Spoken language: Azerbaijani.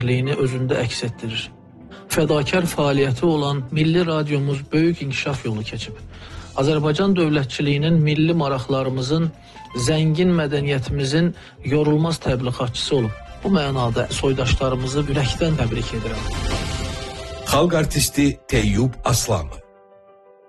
özündə əks etdirir. Fədakar fəaliyyəti olan milli radiomuz böyük inkişaf yolu keçib. Azərbaycan dövlətçiliyinin milli maraqlarımızın, zəngin mədəniyyətimizin yorulmaz təbliğatçısı olub. Bu mənada soydaşlarımızı ürəkdən təbrik edirəm. Xalq artisti Teyyub Aslanov.